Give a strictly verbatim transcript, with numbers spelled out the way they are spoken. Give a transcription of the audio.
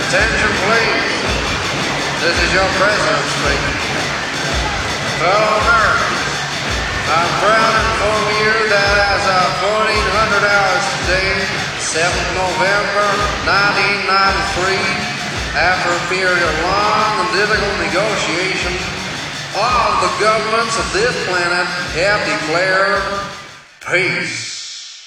Attention, please. This is your president speaking. Fellow Americans, I'm proud to inform you that as of fourteen hundred hours today, seventh of November nineteen ninety-three, after a period of long and difficult negotiations, all of the governments of this planet have declared peace.